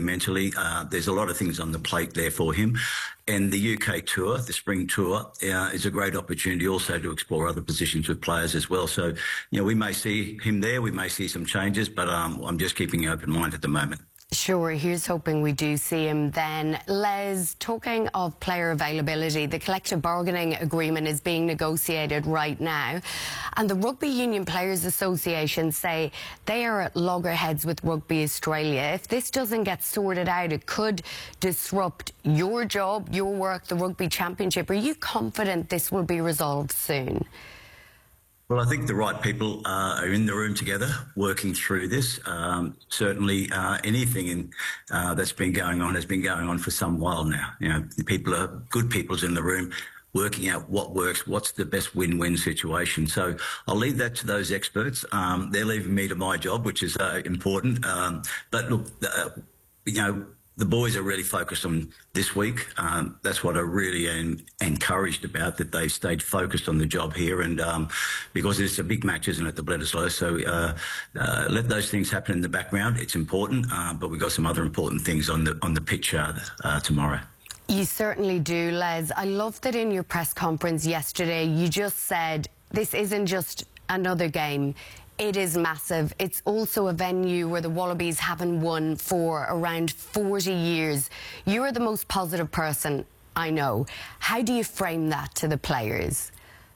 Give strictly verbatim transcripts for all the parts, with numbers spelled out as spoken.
mentally. Uh, there's a lot of things on the plate there for him. And the U K tour, the spring tour, uh, is a great opportunity also to explore other positions with players as well. So, you know, we may see him there, we may see some changes, but um, I'm just keeping an open mind at the moment. Sure, here's hoping we do see him then. Les, talking of player availability, the collective bargaining agreement is being negotiated right now, and the Rugby Union Players Association say they are at loggerheads with Rugby Australia. If this doesn't get sorted out, it could disrupt your job, your work, the Rugby Championship. Are you confident this will be resolved soon? Well, I think the right people uh, are in the room together working through this. Um, certainly uh, anything in, uh, that's been going on has been going on for some while now. You know, the people are good people's in the room working out what works, what's the best win-win situation. So I'll leave that to those experts. Um, they're leaving me to my job, which is uh, important. Um, but look, uh, you know, the boys are really focused on this week. Um, that's what I really am encouraged about, that they've stayed focused on the job here. And um, because it's a big match, isn't it, the Bledisloe? So uh, uh, let those things happen in the background. It's important, uh, but we've got some other important things on the on the pitch uh, uh, tomorrow. You certainly do, Les. I loved that in your press conference yesterday, you just said this isn't just another game. It is massive. It's also a venue where the Wallabies haven't won for around forty years. You are the most positive person I know. How do you frame that to the players?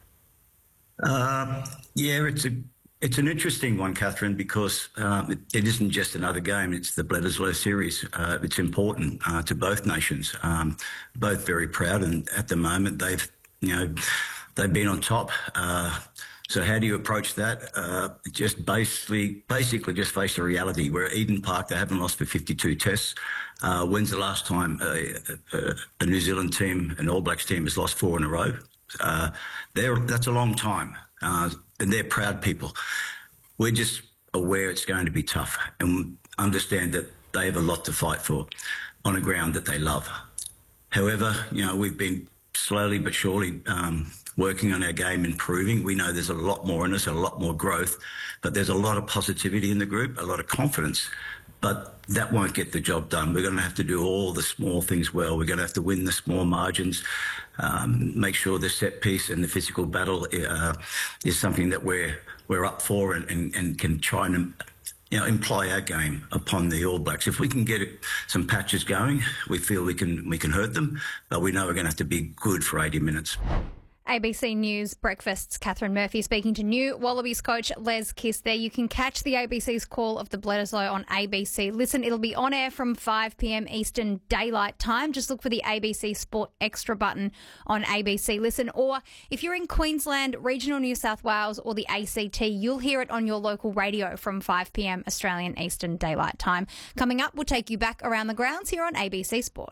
Uh, yeah, it's a it's an interesting one, Catherine, because um, it, it isn't just another game. It's the Bledisloe series. Uh, it's important uh, to both nations. Um, both very proud, and at the moment they've you know they've been on top. Uh, So how do you approach that? Uh, just basically, basically just face the reality. We're at Eden Park. They haven't lost for fifty-two tests. Uh, when's the last time a, a, a New Zealand team, an All Blacks team, has lost four in a row? Uh, that's a long time, uh, and they're proud people. We're just aware it's going to be tough, and understand that they have a lot to fight for on a ground that they love. However, you know, we've been slowly but surely um, working on our game, improving. We know there's a lot more in us, a lot more growth, but there's a lot of positivity in the group, a lot of confidence, but that won't get the job done. We're going to have to do all the small things well. We're going to have to win the small margins, um, make sure the set piece and the physical battle uh, is something that we're we're up for, and, and, and can try and you know, imply our game upon the All Blacks. If we can get some patches going, we feel we can we can hurt them, but we know we're going to have to be good for eighty minutes. A B C News Breakfast's Catherine Murphy speaking to new Wallabies coach Les Kiss there. You can catch the A B C's call of the Bledisloe on A B C. Listen, it'll be on air from five p m Eastern Daylight Time. Just look for the A B C Sport Extra button on A B C Listen. Or if you're in Queensland, regional New South Wales or the A C T, you'll hear it on your local radio from five p m Australian Eastern Daylight Time. Coming up, we'll take you back around the grounds here on A B C Sport.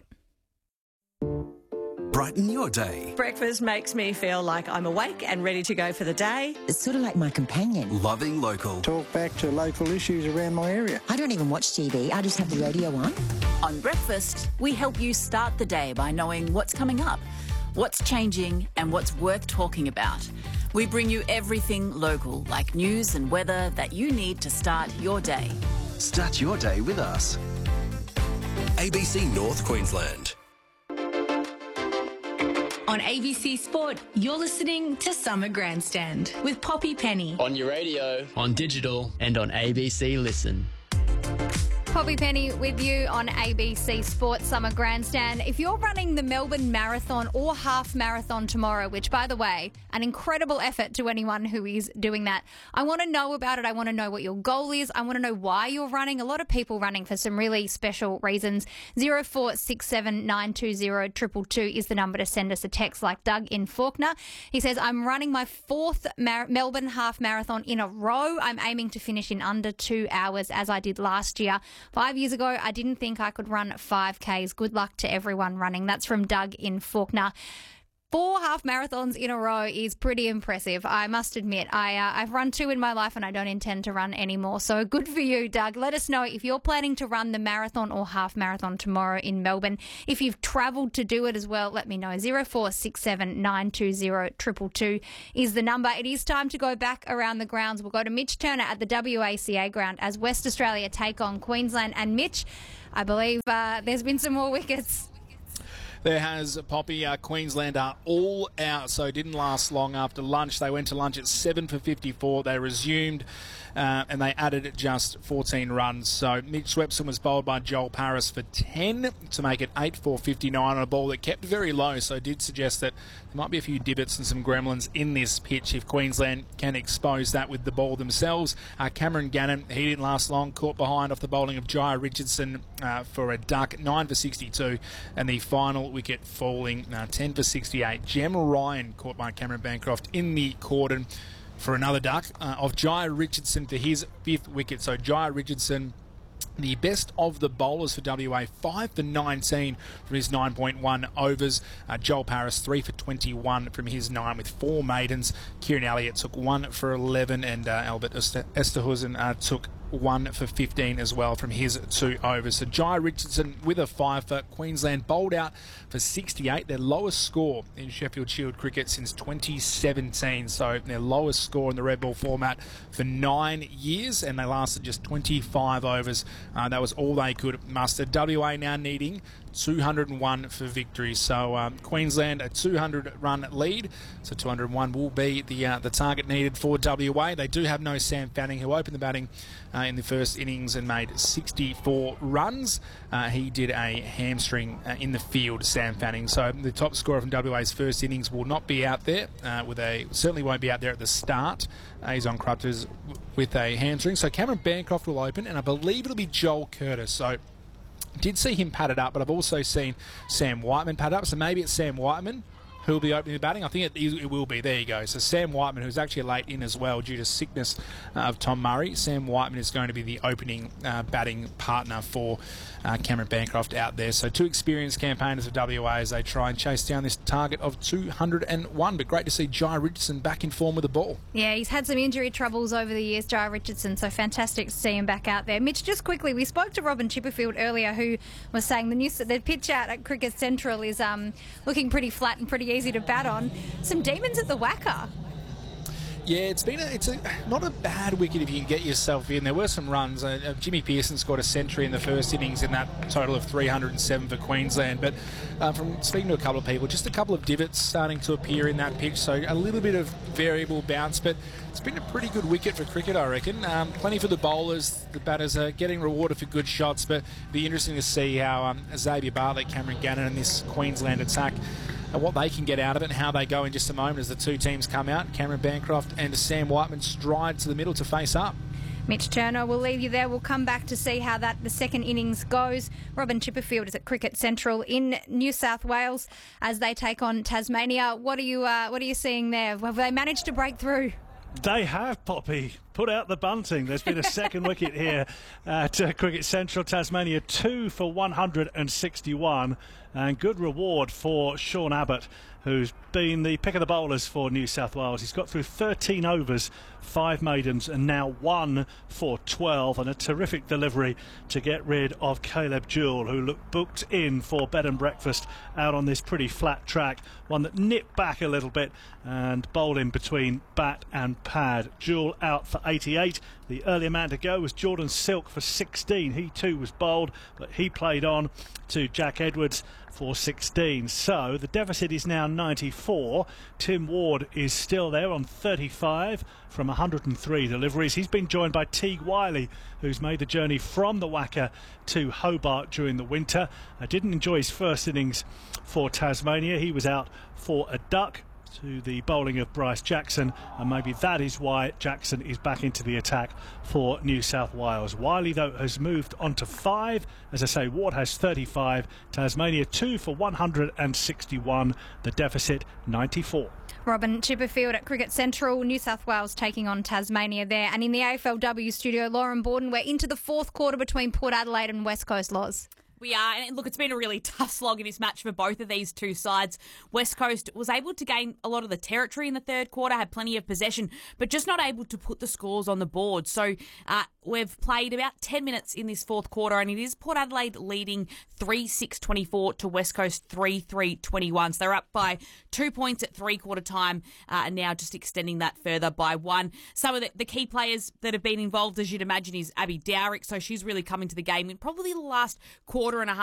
Brighten your day. Breakfast makes me feel like I'm awake and ready to go for the day. It's sort of like my companion. Loving local. Talk back to local issues around my area. I don't even watch T V. I just have the radio on. On Breakfast, we help you start the day by knowing what's coming up, what's changing and what's worth talking about. We bring you everything local, like news and weather that you need to start your day. Start your day with us. A B C North Queensland. On A B C Sport, you're listening to Summer Grandstand with Poppy Penny. On your radio, on digital, and on A B C Listen. Poppy Penny with you on A B C Sport Summer Grandstand. If you're running the Melbourne Marathon or Half Marathon tomorrow, which, by the way, an incredible effort to anyone who is doing that, I want to know about it. I want to know what your goal is. I want to know why you're running. A lot of people running for some really special reasons. zero four six seven nine two zero two two two is the number to send us a text, like Doug in Fawkner. He says, I'm running my fourth Mar- Melbourne Half Marathon in a row. I'm aiming to finish in under two hours as I did last year. Five years ago, I didn't think I could run five Ks. Good luck to everyone running. That's from Doug in Fawkner. Four half marathons in a row is pretty impressive, I must admit. I, uh, I've run two in my life and I don't intend to run any more. So good for you, Doug. Let us know if you're planning to run the marathon or half marathon tomorrow in Melbourne. If you've travelled to do it as well, let me know. zero four six seven nine two zero two two two is the number. It is time to go back around the grounds. We'll go to Mitch Turner at the W A C A ground as West Australia take on Queensland. And Mitch, I believe uh, there's been some more wickets. There has, Poppy. Uh, Queensland are all out, so it didn't last long after lunch. They went to lunch at seven for fifty-four. They resumed uh, and they added just fourteen runs. So Mitch Swepson was bowled by Joel Paris for ten to make it eight for fifty-nine on a ball that kept very low, so it did suggest that there might be a few divots and some gremlins in this pitch if Queensland can expose that with the ball themselves. Uh, Cameron Gannon, he didn't last long, caught behind off the bowling of Jai Richardson uh, for a duck, nine for sixty-two, and the final wicket falling, uh, ten for sixty-eight. Jem Ryan caught by Cameron Bancroft in the cordon for another duck uh, of Jai Richardson for his fifth wicket. So Jai Richardson, the best of the bowlers for W A, five for nineteen from his nine point one overs. Uh, Joel Paris, three for twenty-one from his nine with four maidens. Kieran Elliott took one for eleven, and uh, Albert Esterhuizen uh, took one for fifteen as well from his two overs. So Jai Richardson with a five for Queensland, bowled out for sixty-eight, their lowest score in Sheffield Shield cricket since twenty seventeen. So their lowest score in the red ball format for nine years, and they lasted just twenty-five overs. Uh, that was all they could muster. W A now needing two hundred one for victory. So um, Queensland a two hundred run lead. So two hundred one will be the uh, the target needed for W A. They do have no Sam Fanning, who opened the batting uh, in the first innings and made sixty-four runs. Uh, he did a hamstring uh, in the field, Sam Fanning. So the top scorer from W A's first innings will not be out there. Uh, with a certainly won't be out there at the start. Uh, he's on crutches with a hamstring. So Cameron Bancroft will open, and I believe it'll be Joel Curtis. So did see him padded up, but I've also seen Sam Whiteman padded up, so maybe it's Sam Whiteman who will be opening the batting. I think it, it will be. There you go. So Sam Whiteman, who's actually late in as well due to sickness uh, of Tom Murray. Sam Whiteman is going to be the opening uh, batting partner for uh, Cameron Bancroft out there. So two experienced campaigners of W A as they try and chase down this target of two hundred one. But great to see Jai Richardson back in form with the ball. Yeah, he's had some injury troubles over the years, Jai Richardson, so fantastic to see him back out there. Mitch, just quickly, we spoke to Robin Chipperfield earlier, who was saying the news that the pitch out at Cricket Central is um, looking pretty flat and pretty easy to bat on. Some demons at the Wacker. Yeah, it's been a, it's a, not a bad wicket if you can get yourself in. There were some runs. Uh, Jimmy Pearson scored a century in the first innings in that total of three hundred seven for Queensland. But uh, from speaking to a couple of people, just a couple of divots starting to appear in that pitch. So a little bit of variable bounce, but it's been a pretty good wicket for cricket, I reckon. Um, plenty for the bowlers. The batters are getting rewarded for good shots, but it'll be interesting to see how um, Xavier Bartlett, Cameron Gannon and this Queensland attack, what they can get out of it and how they go in just a moment as the two teams come out. Cameron Bancroft and Sam Whiteman stride to the middle to face up. Mitch Turner, we'll leave you there. We'll come back to see how that the second innings goes. Robin Chipperfield is at Cricket Central in New South Wales as they take on Tasmania. What are you uh, what are you seeing there? Have they managed to break through? They have, Poppy. Put out the bunting. There's been a second wicket here at uh, Cricket Central. Tasmania two for one hundred sixty-one, and good reward for Sean Abbott, who's been the pick of the bowlers for New South Wales. He's got through thirteen overs, five maidens, and now one for twelve, and a terrific delivery to get rid of Caleb Jewell, who looked booked in for bed and breakfast out on this pretty flat track, one that nipped back a little bit and bowled in between bat and pad. Jewell out for eighty-eight. The earlier man to go was Jordan Silk for sixteen. He too was bowled, but he played on to Jack Edwards for sixteen. So the deficit is now ninety-four. Tim Ward is still there on thirty-five from one hundred three deliveries. He's been joined by Teague Wiley, who's made the journey from the Wacker to Hobart during the winter. I didn't enjoy his first innings for Tasmania. He was out for a duck to the bowling of Bryce Jackson, and maybe that is why Jackson is back into the attack for New South Wales. Wiley, though, has moved on to five. As I say, Ward has thirty-five. Tasmania two for one hundred sixty-one. The deficit ninety-four. Robin Chipperfield at Cricket Central, New South Wales taking on Tasmania there. And in the A F L W studio, Lauren Borden, we're into the fourth quarter between Port Adelaide and West Coast Laws. We are, and look, it's been a really tough slog in this match for both of these two sides. West Coast was able to gain a lot of the territory in the third quarter, had plenty of possession, but just not able to put the scores on the board. So uh, we've played about ten minutes in this fourth quarter, and it is Port Adelaide leading three six twenty-four to West Coast three three twenty-one. So they're up by two points at three-quarter time, uh, and now just extending that further by one. Some of the, the key players that have been involved, as you'd imagine, is Abby Dowrick. So she's really come into the game in probably the last quarter and a half